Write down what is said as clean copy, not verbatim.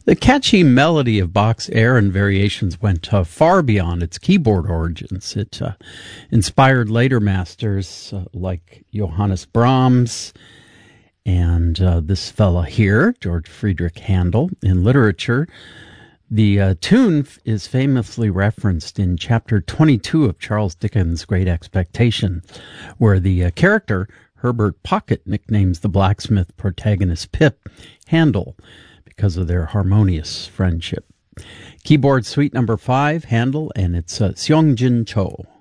The catchy melody of Bach's Air and Variations went far beyond its keyboard origins. It inspired later masters like Johannes Brahms and this fella here, George Friedrich Handel. In literature, the tune is famously referenced in chapter 22 of Charles Dickens' Great Expectation, where the character Herbert Pocket nicknames the blacksmith protagonist Pip Handel because of their harmonious friendship. Keyboard Suite number 5, Handel, and it's Seongjin Cho.